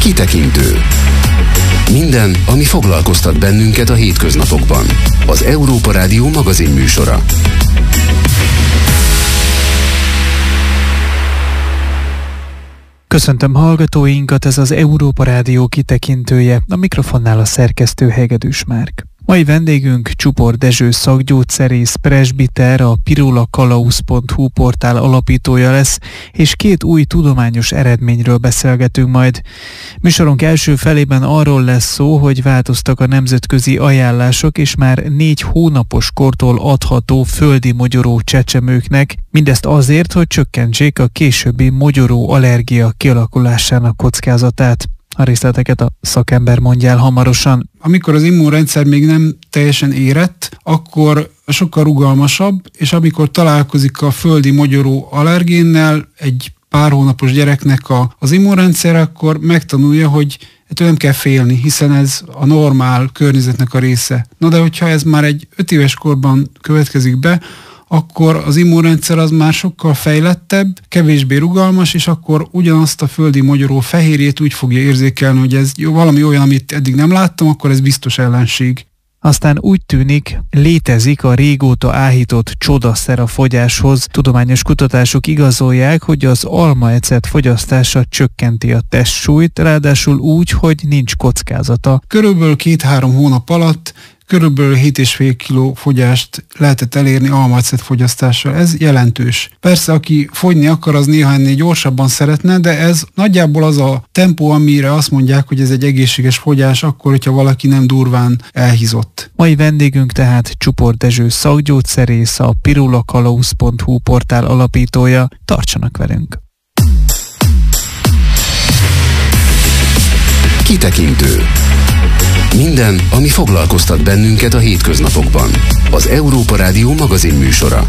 Kitekintő. Minden, ami foglalkoztat bennünket a hétköznapokban. Az Európa Rádió magazinműsora. Köszöntöm hallgatóinkat, ez az Európa Rádió kitekintője, a mikrofonnál a szerkesztő Hegedűs Márk. Mai vendégünk Csupor Dezső szakgyógyszerész, presbiter, a pirulakalauz.hu portál alapítója lesz, és két új tudományos eredményről beszélgetünk majd. Műsorunk első felében arról lesz szó, hogy változtak a nemzetközi ajánlások, és már 4 hónapos kortól adható földi mogyoró csecsemőknek, mindezt azért, hogy csökkentsék a későbbi mogyoró allergia kialakulásának kockázatát. A részleteket a szakember mondja el hamarosan. Amikor az immunrendszer még nem teljesen érett, akkor sokkal rugalmasabb, és amikor találkozik a földi mogyoró allergénnel egy pár hónapos gyereknek az immunrendszer, akkor megtanulja, hogy ettől nem kell félni, hiszen ez a normál környezetnek a része. Na de hogyha ez már egy 5 éves korban következik be, akkor az immunrendszer az már sokkal fejlettebb, kevésbé rugalmas, és akkor ugyanazt a földi mogyoró fehérjét úgy fogja érzékelni, hogy ez valami olyan, amit eddig nem láttam, akkor ez biztos ellenség. Aztán úgy tűnik, létezik a régóta áhított csodaszer a fogyáshoz. Tudományos kutatások igazolják, hogy az almaecet fogyasztása csökkenti a testsúlyt, ráadásul úgy, hogy nincs kockázata. Körülbelül 2-3 hónap alatt körülbelül 7,5 kg fogyást lehetett elérni almaecet fogyasztással. Ez jelentős. Persze, aki fogyni akar, az néha ennél gyorsabban szeretne, de ez nagyjából az a tempó, amire azt mondják, hogy ez egy egészséges fogyás, akkor, hogyha valaki nem durván elhízott. Mai vendégünk tehát Csupor Dezső szakgyógyszerész, a pirulakalauz.hu portál alapítója. Tartsanak velünk! Kitekintő. Minden, ami foglalkoztat bennünket a hétköznapokban. Az Európa Rádió magazinműsora.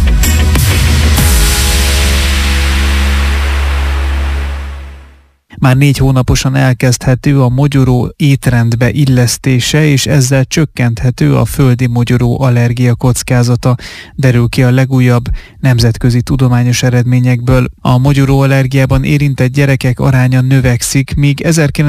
Már 4 hónaposan elkezdhető a mogyoró étrendbe illesztése, és ezzel csökkenthető a földi mogyoró allergia kockázata, derül ki a legújabb nemzetközi tudományos eredményekből. A mogyoró allergiában érintett gyerekek aránya növekszik, míg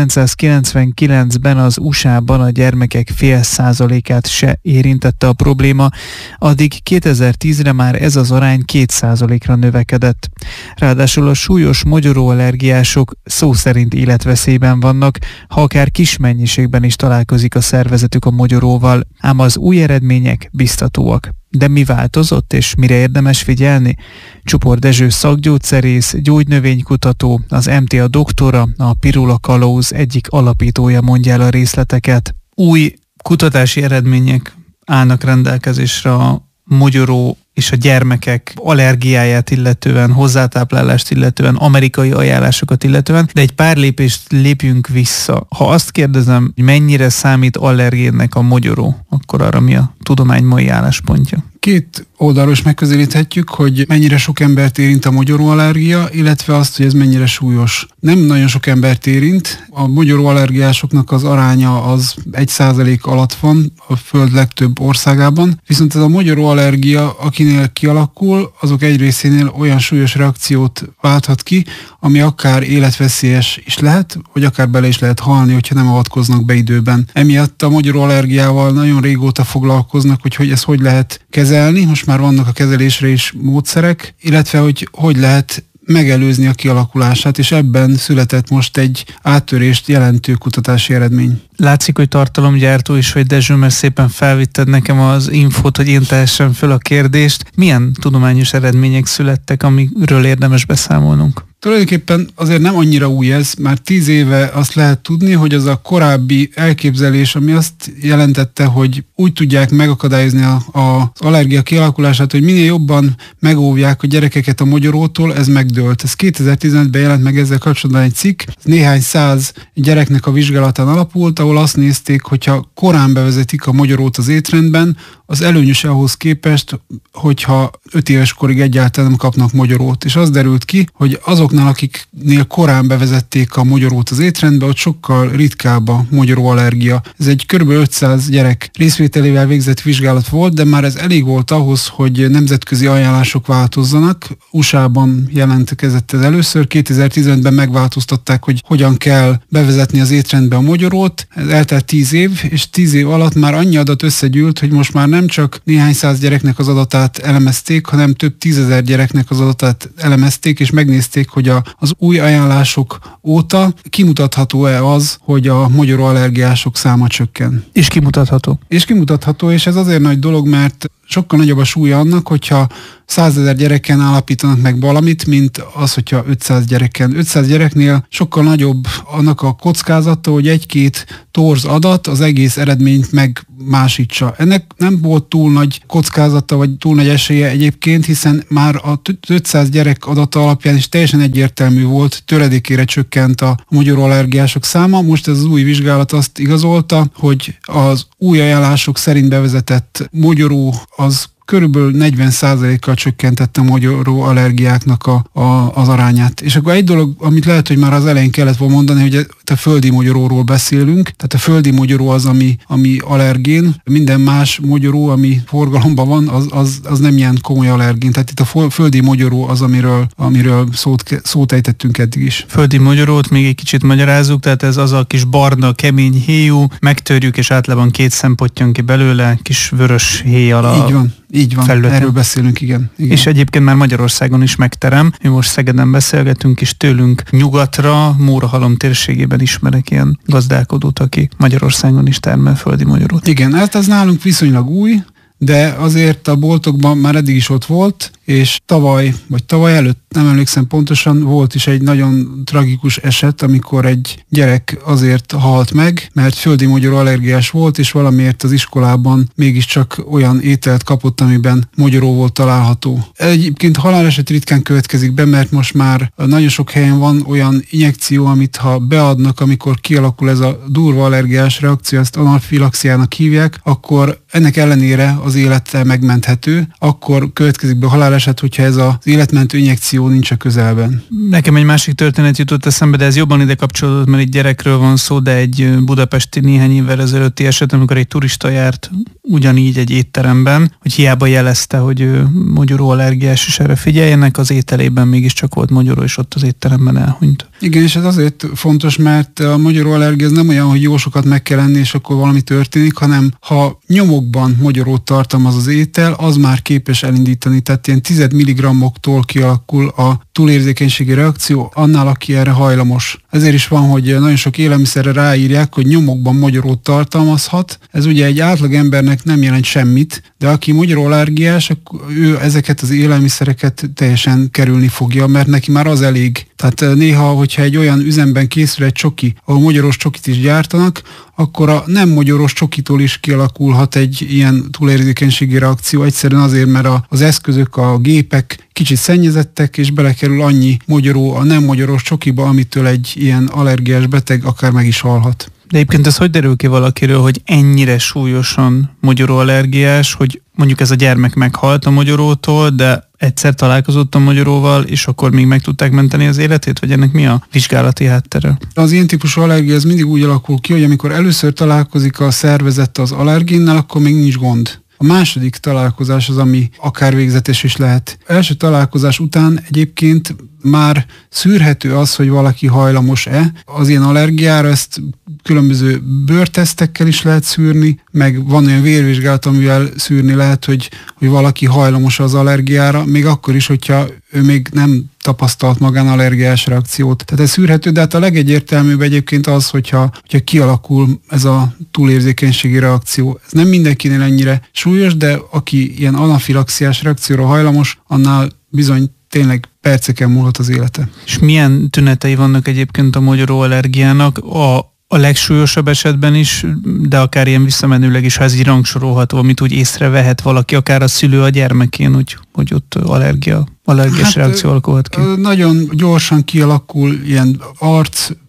1999-ben az USA-ban a gyermekek 0,5%-át se érintette a probléma, addig 2010-re már ez az arány 2%-ra növekedett. Ráadásul a súlyos mogyoró allergiások szó szerint életveszélyben vannak, ha akár kis mennyiségben is találkozik a szervezetük a mogyoróval, ám az új eredmények biztatóak. De mi változott, és mire érdemes figyelni? Csupor Dezső szakgyógyszerész, gyógynövénykutató, az MTA doktora, a Pirulakalauz egyik alapítója mondja el a részleteket. Új kutatási eredmények állnak rendelkezésre a mogyoró és a gyermekek allergiáját illetően, hozzátáplálást illetően, amerikai ajánlásokat illetően, de egy pár lépést lépjünk vissza. Ha azt kérdezem, hogy mennyire számít allergénnek a mogyoró, akkor arra mi a tudomány mai álláspontja? 2 oldalról is megközelíthetjük, hogy mennyire sok embert érint a mogyoróallergia, illetve azt, hogy ez mennyire súlyos. Nem nagyon sok embert érint, a mogyoróallergiásoknak az aránya az 1% alatt van a föld legtöbb országában, viszont ez a mogyoróallergia, akinél kialakul, azok egy részénél olyan súlyos reakciót válthat ki, ami akár életveszélyes is lehet, vagy akár bele is lehet halni, hogyha nem avatkoznak be időben. Emiatt a mogyoróallergiával nagyon régóta foglalkoznak, hogy ezt hogy lehet kezelni, most már vannak a kezelésre is módszerek, illetve hogy lehet megelőzni a kialakulását, és ebben született most egy áttörést jelentő kutatási eredmény. Látszik, hogy tartalomgyártó is vagy, Dezső, mert szépen felvitted nekem az infót, hogy én tehessem föl a kérdést. Milyen tudományos eredmények születtek, amiről érdemes beszámolnunk? Tulajdonképpen azért nem annyira új ez, már 10 éve azt lehet tudni, hogy az a korábbi elképzelés, ami azt jelentette, hogy úgy tudják megakadályozni az allergia kialakulását, hogy minél jobban megóvják a gyerekeket a mogyorótól, ez megdőlt. Ez 2015-ben jelent meg ezzel kapcsolatban egy cikk, néhány száz gyereknek a vizsgálatán alapult, ahol azt nézték, hogyha korán bevezetik a mogyorót az étrendben, az előnyös ahhoz képest, hogyha 5 éves korig egyáltalán nem kapnak mogyorót. És az derült ki, hogy azoknál, akiknél korán bevezették a mogyorót az étrendbe, ott sokkal ritkább a mogyoróallergia. Ez egy kb. 500 gyerek részvételével végzett vizsgálat volt, de már ez elég volt ahhoz, hogy nemzetközi ajánlások változzanak. USA-ban jelentkezett ez először, 2015-ben megváltoztatták, hogy hogyan kell bevezetni az étrendbe a mogyorót. Ez eltelt 10 év, és 10 év alatt már annyi adat összegyűlt, hogy most már nem csak néhány száz gyereknek az adatát elemezték, hanem több 10 000 gyereknek az adatát elemezték, és megnézték, hogy az új ajánlások óta kimutatható-e az, hogy a mogyoróallergiások száma csökken. És kimutatható. És ez azért nagy dolog, mert sokkal nagyobb a súlya annak, hogyha 100 000 gyereken állapítanak meg valamit, mint az, hogyha 500 gyereken. 500 gyereknél sokkal nagyobb annak a kockázata, hogy 1-2 torz adat az egész eredményt megmásítsa. Ennek nem volt túl nagy kockázata, vagy túl nagy esélye egyébként, hiszen már a 500 gyerek adata alapján is teljesen egyértelmű volt, töredékére csökkent a mogyoróallergiások száma. Most ez az új vizsgálat azt igazolta, hogy az új ajánlások szerint bevezetett mogyoró az körülbelül 40%-kal csökkentette a mogyoróallergiáknak az arányát. És akkor egy dolog, amit lehet, hogy már az elején kellett volna mondani, hogy a földi mogyoróról beszélünk, tehát a földi mogyoró az, ami allergén, minden más mogyoró, ami forgalomban van, az nem ilyen komoly allergén. Tehát itt a földi mogyoró az, amiről szót ejtettünk eddig is. Földi mogyorót még egy kicsit magyarázzuk, tehát ez az a kis barna, kemény héjú, megtörjük, és általában 2 szem pottyan ki belőle, kis vörös héj alá. Így van, felületen. Erről beszélünk, igen. És egyébként már Magyarországon is megterem. Mi most Szegeden beszélgetünk, és tőlünk nyugatra, Mórahalom térségében ismerek ilyen gazdálkodót, aki Magyarországon is termel földi mogyorót. Igen, hát ez nálunk viszonylag új, de azért a boltokban már eddig is ott volt, és tavaly előtt, nem emlékszem pontosan, volt is egy nagyon tragikus eset, amikor egy gyerek azért halt meg, mert földi mogyoróallergiás volt, és valamiért az iskolában mégiscsak olyan ételt kapott, amiben mogyoró volt található. Egyébként haláleset ritkán következik be, mert most már nagyon sok helyen van olyan injekció, amit ha beadnak, amikor kialakul ez a durva allergiás reakció, ezt anafilaxiának hívják, akkor ennek ellenére az élete megmenthető, akkor következik be haláleset, hogyha ez az életmentő injekció nincs a közelben. Nekem egy másik történet jutott eszembe, de ez jobban ide kapcsolódott, mert egy gyerekről van szó, de egy budapesti néhány évvel ezelőtti eset, amikor egy turista járt ugyanígy egy étteremben, hogy hiába jelezte, hogy ő mogyoróallergiás, és erre figyeljenek, az ételében mégiscsak volt mogyoró, és ott az étteremben elhunyt. Igen, és ez azért fontos, mert a mogyoróallergia ez nem olyan, hogy jó sokat meg kell enni, és akkor valami történik, hanem ha nyomokban mogyorót tartalmaz az étel, az már képes elindítani, tehát ilyen 10 mg-tól kialakul a túlérzékenységi reakció annál, aki erre hajlamos. Ezért is van, hogy nagyon sok élelmiszerre ráírják, hogy nyomokban mogyorót tartalmazhat. Ez ugye egy átlag embernek nem jelent semmit, de aki mogyoróallergiás, ő ezeket az élelmiszereket teljesen kerülni fogja, mert neki már az elég. Tehát néha, hogyha egy olyan üzemben készül egy csoki, ahol mogyorós csokit is gyártanak, akkor a nem mogyorós csokitól is kialakulhat egy ilyen túlérzékenységi reakció, egyszerűen azért, mert az eszközök, a gépek kicsit szennyezettek, és belekerül annyi mogyoró a nem mogyorós csokiba, amitől egy ilyen allergiás beteg akár meg is halhat. De egyébként ez hogy derül ki valakiről, hogy ennyire súlyosan mogyoróallergiás, hogy mondjuk ez a gyermek meghalt a mogyorótól, de egyszer találkozott a mogyoróval, és akkor még meg tudták menteni az életét, vagy ennek mi a vizsgálati háttere? Az ilyen típusú allergia ez mindig úgy alakul ki, hogy amikor először találkozik a szervezet az allergénnel, akkor még nincs gond. A második találkozás az, ami akár végzetes is lehet. Első találkozás után egyébként már szűrhető az, hogy valaki hajlamos-e. Az ilyen allergiára ezt különböző bőrtesztekkel is lehet szűrni, meg van olyan vérvizsgálat, amivel szűrni lehet, hogy valaki hajlamos az allergiára, még akkor is, hogyha ő még nem tapasztalt magán allergiás reakciót. Tehát ez szűrhető, de hát a legegyértelműbb egyébként az, hogyha kialakul ez a túlérzékenységi reakció. Ez nem mindenkinél ennyire súlyos, de aki ilyen anafilaxiás reakcióra hajlamos, annál bizony tényleg perceken múlhat az élete. És milyen tünetei vannak egyébként a mogyoróallergiának? A legsúlyosabb esetben is, de akár ilyen visszamenőleg is, ha ez így rangsorolható, amit úgy észrevehet valaki, akár a szülő a gyermekén, hogy ott allergiás reakció alakulhat ki. Nagyon gyorsan kialakul ilyen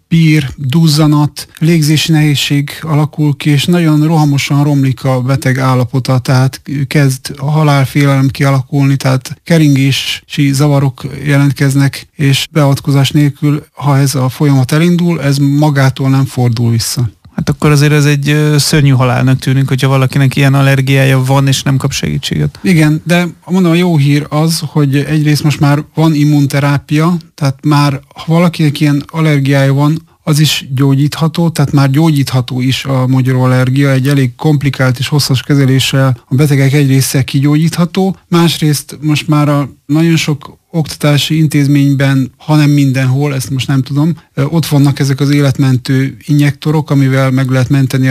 pír, duzzanat, légzési nehézség alakul ki, és nagyon rohamosan romlik a beteg állapota, tehát kezd a halálfélelem kialakulni, tehát keringési zavarok jelentkeznek, és beavatkozás nélkül, ha ez a folyamat elindul, ez magától nem fordul vissza. Hát akkor azért ez egy szörnyű halálnak tűnik, hogyha valakinek ilyen allergiája van, és nem kap segítséget. Igen, de mondom, a jó hír az, hogy egyrészt most már van immunterápia, tehát már ha valakinek ilyen allergiája van, az is gyógyítható, tehát már gyógyítható is a magyaróallergia, egy elég komplikált és hosszas kezeléssel a betegek egy része kigyógyítható, másrészt most már nagyon sok oktatási intézményben, hanem mindenhol, ezt most nem tudom, ott vannak ezek az életmentő injektorok, amivel meg lehet menteni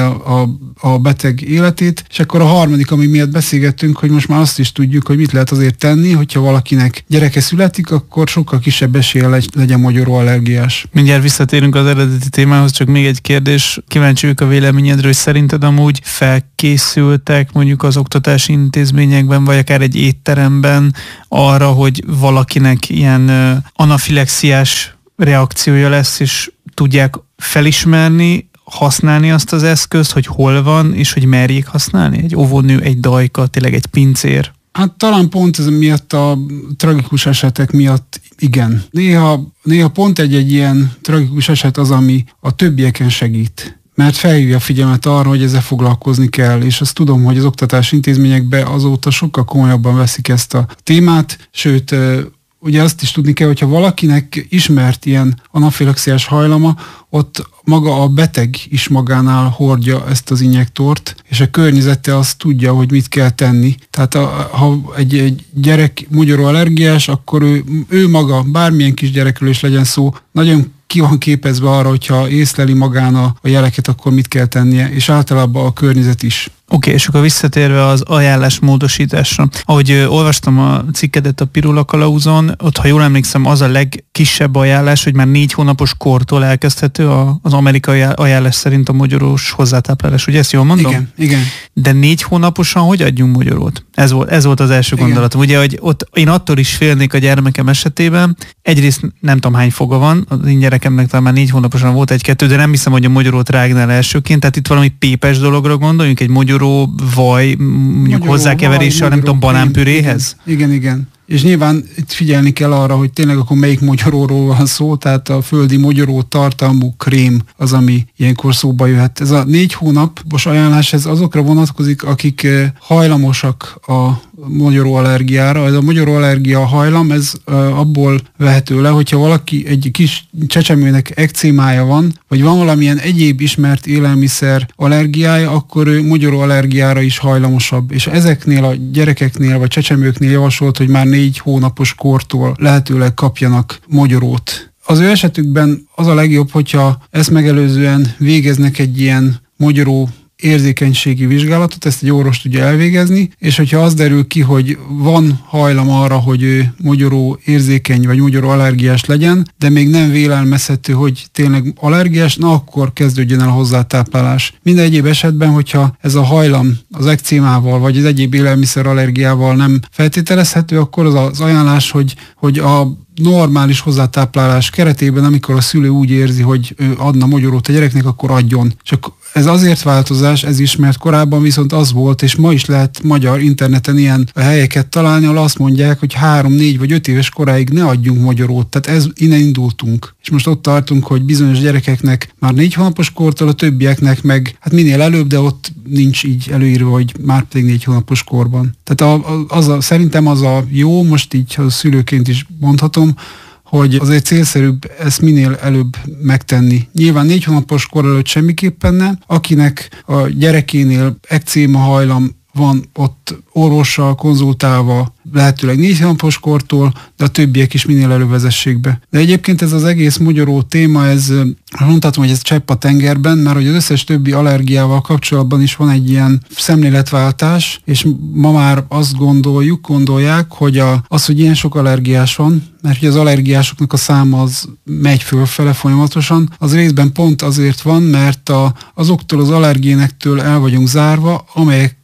a beteg életét, és akkor a harmadik, ami miatt beszélgettünk, hogy most már azt is tudjuk, hogy mit lehet azért tenni, hogyha valakinek gyereke születik, akkor sokkal kisebb esélye legyen magyaróallergiás. Mindjárt visszatérünk az eredeti témához, csak még egy kérdés. Kíváncsi vagyok a véleményedről, hogy szerinted amúgy felkészültek mondjuk az oktatási intézményekben, vagy akár egy étteremben arra, hogy valakinek ilyen anafilexiás reakciója lesz, és tudják felismerni, használni azt az eszközt, hogy hol van, és hogy merjék használni? Egy óvónő, egy dajka, tényleg egy pincér? Hát talán pont ez miatt a tragikus esetek miatt igen. Néha pont egy ilyen tragikus eset az, ami a többieken segít. Mert felhívja a figyelmet arra, hogy ezzel foglalkozni kell, és azt tudom, hogy az oktatási intézményekben azóta sokkal komolyabban veszik ezt a témát, sőt, ugye azt is tudni kell, hogyha valakinek ismert ilyen anafilaxiás hajlama, ott maga a beteg is magánál hordja ezt az injektort, és a környezete azt tudja, hogy mit kell tenni. Tehát ha egy gyerek magyaróallergiás, akkor ő maga, bármilyen kis gyerekről is legyen szó, nagyon ki van képezve arra, hogyha észleli magán a jeleket, akkor mit kell tennie, és általában a környezet is. Oké, és akkor visszatérve az ajánlás módosításra. Ahogy olvastam a cikkedet a Pirula Kalauzon, ott, ha jól emlékszem, az a legkisebb ajánlás, hogy már 4 hónapos kortól elkezdhető az amerikai ajánlás szerint a mogyorós hozzátáplálás. Ugye ezt jól mondom? Igen. De 4 hónaposan hogy adjunk mogyorót? Ez volt az első gondolatom. Ugye, hogy ott én attól is félnék a gyermekem esetében. Egyrészt nem tudom hány foga van, az én gyerekemnek talán már 4 hónaposan volt 1-2, de nem hiszem, hogy a mogyorót rágnál elsőként. Tehát itt valami pépes dologra gondoljunk, egy mogyoró vaj, mondjuk hozzákeveréssel, nem tudom, banánpüréhez? Igen. És nyilván itt figyelni kell arra, hogy tényleg akkor melyik mogyoróról van szó, tehát a földi mogyoró tartalmú krém az, ami ilyenkor szóba jöhet. Ez a 4 hónapos ajánlás, ez azokra vonatkozik, akik hajlamosak a mogyoróallergiára. Ez a mogyoróallergia hajlam, ez abból vehető le, hogyha valaki egy kis csecsemőnek ekcémája van, vagy van valamilyen egyéb ismert élelmiszer allergiája, akkor ő mogyoróallergiára is hajlamosabb. És ezeknél a gyerekeknél, vagy csecsemőknél javasolt, hogy már 4 hónapos kortól lehetőleg kapjanak mogyorót. Az ő esetükben az a legjobb, hogyha ezt megelőzően végeznek egy ilyen mogyoró érzékenységi vizsgálatot, ezt egy orvos tudja elvégezni, és hogyha az derül ki, hogy van hajlam arra, hogy ő mogyoró érzékeny vagy mogyoró allergiás legyen, de még nem vélelmezhető, hogy tényleg allergiás, na akkor kezdődjön el a hozzátáplálás. Minden egyéb esetben, hogyha ez a hajlam az ekcémával vagy az egyéb élelmiszer allergiával nem feltételezhető, akkor az ajánlás, hogy a normális hozzátáplálás keretében, amikor a szülő úgy érzi, hogy ő adna mogyorót a gyereknek, akkor adjon. Csak ez azért változás, ez is, mert korábban viszont az volt, és ma is lehet magyar interneten ilyen helyeket találni, ahol azt mondják, hogy 3, 4 vagy 5 éves koráig ne adjunk mogyorót. Tehát innen indultunk. És most ott tartunk, hogy bizonyos gyerekeknek már 4 hónapos kortól, a többieknek meg hát minél előbb, de ott nincs így előírva, hogy már pedig 4 hónapos korban. Tehát szerintem az a jó, most így a szülőként is mondhatom, hogy azért célszerűbb ezt minél előbb megtenni. Nyilván 4 hónapos kor előtt semmiképpen nem. Akinek a gyerekénél ekcéma hajlam van, ott orvossal konzultálva, lehetőleg 4 hónapos kortól, de a többiek is minél előbb vezessék be. De egyébként ez az egész mogyoró téma, ez mondhatom, hogy ez csepp a tengerben, mert hogy az összes többi allergiával kapcsolatban is van egy ilyen szemléletváltás, és ma már azt gondolják, hogy hogy ilyen sok allergiás van, mert az allergiásoknak a száma az megy fölfele folyamatosan, az részben pont azért van, mert azoktól az allergénektől el vagyunk zárva, amelyek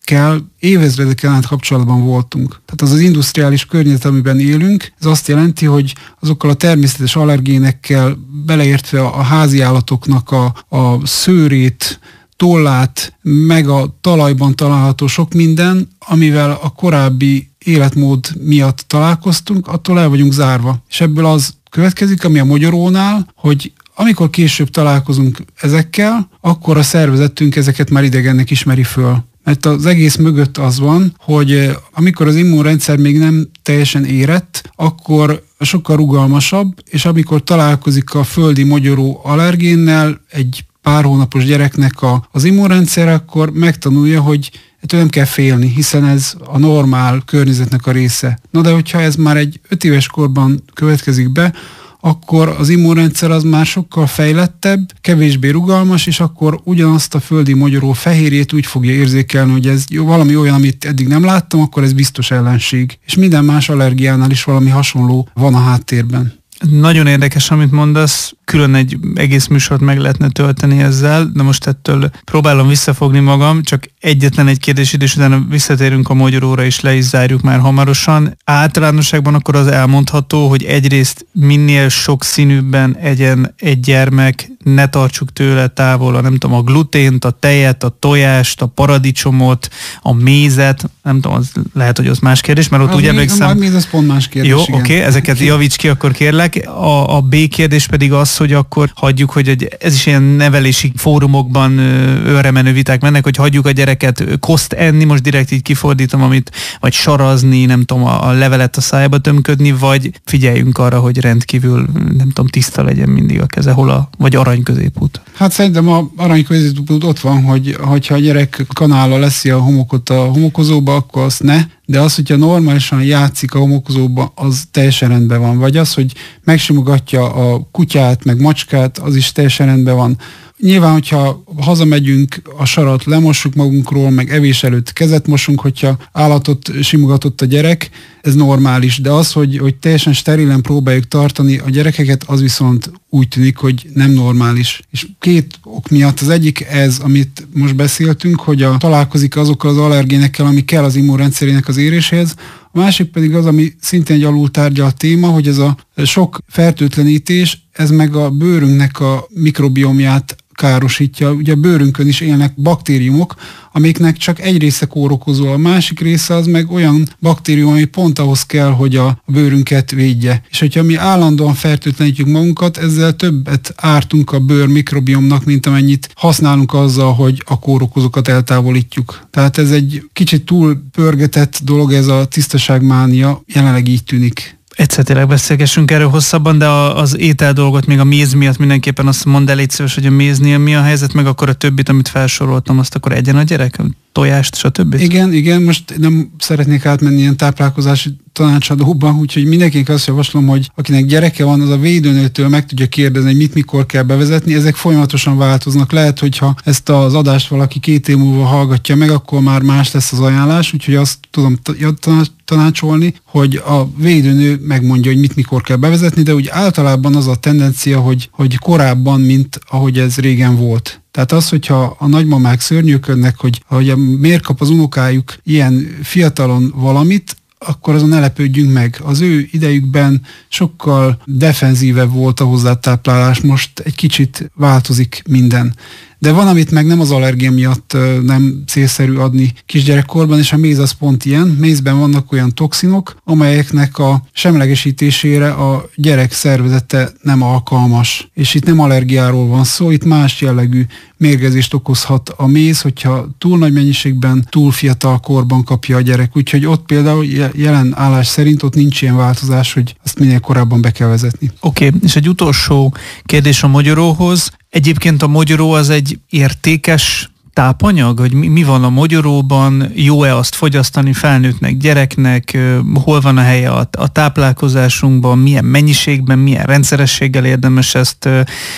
kell évezredeken át kapcsolatban voltunk. Tehát az industriális környezet, amiben élünk, ez azt jelenti, hogy azokkal a természetes allergénekkel, beleértve a házi állatoknak a szőrét, tollát, meg a talajban található sok minden, amivel a korábbi életmód miatt találkoztunk, attól el vagyunk zárva. És ebből az következik, ami a mogyorónál, hogy amikor később találkozunk ezekkel, akkor a szervezetünk ezeket már idegennek ismeri föl. Mert az egész mögött az van, hogy amikor az immunrendszer még nem teljesen érett, akkor sokkal rugalmasabb, és amikor találkozik a földi mogyoró allergénnel egy pár hónapos gyereknek az immunrendszer, akkor megtanulja, hogy ettől nem kell félni, hiszen ez a normál környezetnek a része. Na de hogyha ez már egy 5 éves korban következik be, akkor az immunrendszer az már sokkal fejlettebb, kevésbé rugalmas, és akkor ugyanazt a földi mogyoró fehérjét úgy fogja érzékelni, hogy ez valami olyan, amit eddig nem láttam, akkor ez biztos ellenség. És minden más allergiánál is valami hasonló van a háttérben. Nagyon érdekes, amit mondasz, külön egy egész műsort meg lehetne tölteni ezzel, de most ettől próbálom visszafogni magam, csak egyetlen egy kérdés, és utána visszatérünk a mogyoróra, és le is zárjuk már hamarosan. Általánosságban akkor az elmondható, hogy egyrészt minél sokszínűbben egyen egy gyermek, ne tartsuk tőle távol a glutént, a tejet, a tojást, a paradicsomot, a mézet, nem tudom, az lehet, hogy az más kérdés, mert ott úgy emlékszem... A méz az pont más kérdés. Jó, oké, ezeket javíts ki, akkor kérlek. A B kérdés pedig az, hogy akkor hagyjuk, hogy ez is ilyen nevelési fórumokban őremenő viták mennek, hogy hagyjuk a gyereket koszt enni, most direkt így kifordítom, vagy sarazni, nem tudom, a levelet a szájába tömködni, vagy figyeljünk arra, hogy rendkívül, nem tudom, tiszta legyen mindig a keze, vagy arany középút. Hát szerintem a arany középút ott van, hogyha a gyerek kanállal leszi a homokot a homokozóba, akkor azt ne, de az, hogyha normálisan játszik a homokozóba, az teljesen rendben van. Vagy az, hogy megsimogatja a kutyát, meg macskát, az is teljesen rendben van. Nyilván, hogyha hazamegyünk, a sarat lemossuk magunkról, meg evés előtt kezet mosunk, hogyha állatot simogatott a gyerek, ez normális, de az, hogy teljesen sterilen próbáljuk tartani a gyerekeket, az viszont úgy tűnik, hogy nem normális. És 2 ok miatt, az egyik ez, amit most beszéltünk, hogy találkozik azokkal az allergénekkel, ami kell az immunrendszerének az éréséhez, a másik pedig az, ami szintén egy alultárgyalt téma, hogy ez a sok fertőtlenítés, ez meg a bőrünknek a mikrobiomját károsítja. Ugye a bőrünkön is élnek baktériumok, amiknek csak egy része kórokozó, a másik része az meg olyan baktérium, ami pont ahhoz kell, hogy a bőrünket védje. És hogyha mi állandóan fertőtlenítjük magunkat, ezzel többet ártunk a bőr mikrobiomnak, mint amennyit használunk azzal, hogy a kórokozókat eltávolítjuk. Tehát ez egy kicsit túl pörgetett dolog, ez a tisztaságmánia, jelenleg így tűnik. Egyszer tényleg beszélgessünk erről hosszabban, de az étel dolgot még a méz miatt mindenképpen azt mondd el, légy szíves, hogy a méznél mi a helyzet, meg akkor a többit, amit felsoroltam, azt akkor egyen a gyerek? Tojást, stb.? Igen, most nem szeretnék átmenni ilyen táplálkozási tanácsadóban, úgyhogy mindenkinek azt javaslom, hogy akinek gyereke van, az a védőnőtől meg tudja kérdezni, hogy mit mikor kell bevezetni. Ezek folyamatosan változnak. Lehet, hogyha ezt az adást valaki 2 év múlva hallgatja meg, akkor már más lesz az ajánlás, úgyhogy azt tudom tanácsolni, hogy a védőnő megmondja, hogy mit mikor kell bevezetni, de úgy általában az a tendencia, hogy korábban, mint ahogy ez régen volt. Tehát az, hogyha a nagymamák szörnyűködnek, hogy miért kap az unokájuk ilyen fiatalon valamit, akkor azon ne lepődjünk meg. Az ő idejükben sokkal defenzívebb volt a hozzátáplálás, most egy kicsit változik minden. De van, amit meg nem az allergén miatt nem célszerű adni kisgyerekkorban, és a méz az pont ilyen. Mézben vannak olyan toxinok, amelyeknek a semlegesítésére a gyerek szervezete nem alkalmas. És itt nem allergiáról van szó, itt más jellegű mérgezést okozhat a méz, hogyha túl nagy mennyiségben, túl fiatal korban kapja a gyerek. Úgyhogy ott például jelen állás szerint ott nincs ilyen változás, hogy azt minél korábban be kell vezetni. Oké, és egy utolsó kérdés a mogyoróhoz. Egyébként a mogyoró az egy értékes tápanyag, hogy mi van a mogyoróban, jó-e azt fogyasztani felnőttnek, gyereknek, hol van a helye a táplálkozásunkban, milyen mennyiségben, milyen rendszerességgel érdemes ezt,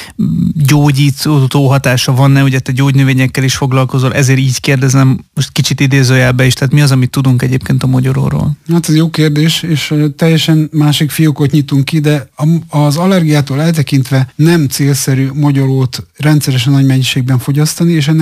gyógyító hatása van-e, ugye te gyógynövényekkel is foglalkozol, ezért így kérdezem, most kicsit idézőjelbe is, tehát mi az, amit tudunk egyébként a mogyoróról? Hát ez jó kérdés, és teljesen másik fiókot nyitunk ki, de az allergiától eltekintve nem célszerű mogyorót rendszeresen nagy mennyiségben fogyasztani, és ennek az oka,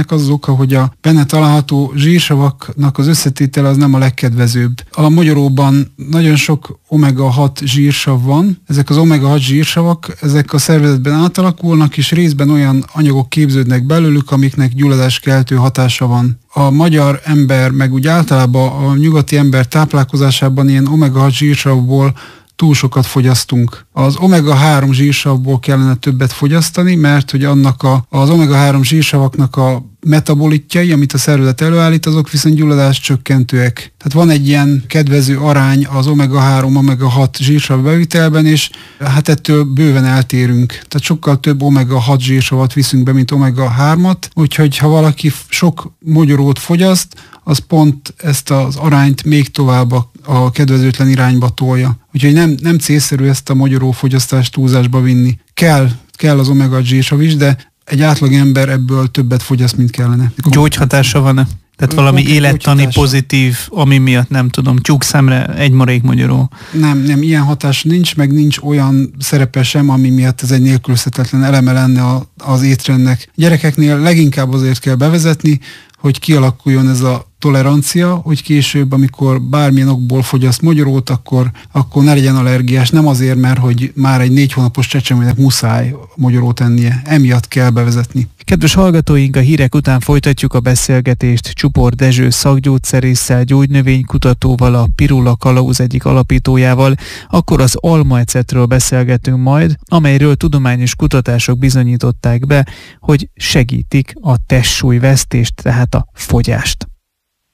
oka, hogy a benne található zsírsavaknak az összetétele az nem a legkedvezőbb. A mogyoróban nagyon sok omega-6 zsírsav van. Ezek az omega-6 zsírsavak, ezek a szervezetben átalakulnak, és részben olyan anyagok képződnek belőlük, amiknek gyulladáskeltő hatása van. A magyar ember, meg úgy általában a nyugati ember táplálkozásában ilyen omega-6 zsírsavból túl sokat fogyasztunk. Az omega-3 zsírsavból kellene többet fogyasztani, mert hogy annak az omega-3 zsírsavaknak a metabolitjai, amit a szervezet előállít, azok viszont gyulladás csökkentőek. Tehát van egy ilyen kedvező arány az omega-3, omega-6 zsírsav bevitelben, és hát ettől bőven eltérünk. Tehát sokkal több omega-6 zsírsavat viszünk be, mint omega-3-at, úgyhogy ha valaki sok mogyorót fogyaszt, az pont ezt az arányt még tovább a kedvezőtlen irányba tolja. Úgyhogy nem célszerű ezt a mogyorófogyasztást túlzásba vinni. Kell az omega zsírsav is, de egy átlag ember ebből többet fogyaszt, mint kellene. Gyógyhatása van-e? Tehát valami élettani pozitív, ami miatt nem tudom, tyúkszemre egy marék mogyoró. Nem, ilyen hatás nincs, meg nincs olyan szerepe sem, ami miatt ez egy nélkülözhetetlen eleme lenne az étrendnek. Gyerekeknél leginkább azért kell bevezetni, hogy kialakuljon ez a tolerancia, hogy később, amikor bármilyen okból fogyaszt mogyorót, akkor ne legyen allergiás. Nem azért, mert hogy már egy 4 hónapos csecsemőnek muszáj mogyorót ennie. Emiatt kell bevezetni. Kedves hallgatóink, a hírek után folytatjuk a beszélgetést Csupor Dezső szakgyógyszerésszel, gyógynövénykutatóval, a Pirula Kalauz egyik alapítójával. Akkor az almaecetről beszélgetünk majd, amelyről tudományos kutatások bizonyították be, hogy segítik a testsúlyvesztést, tehát a fogyást.